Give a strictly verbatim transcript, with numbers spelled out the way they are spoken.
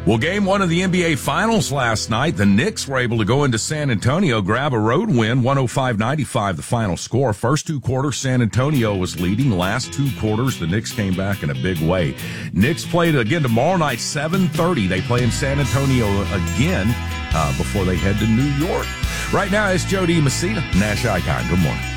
Well, game one of the N B A Finals last night, the Knicks were able to go into San Antonio, grab a road win, one oh five ninety-five, the final score. First two quarters, San Antonio was leading. Last two quarters, the Knicks came back in a big way. Knicks played again tomorrow night, seven thirty. They play in San Antonio again uh, before they head to New York. Right now, it's Jody Messina, Nash Icon. Good morning.